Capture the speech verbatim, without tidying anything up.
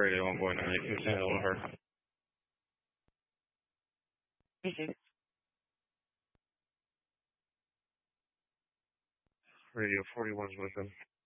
Radio one point nine. You can say hello to her. Okay. Radio forty-one's with him.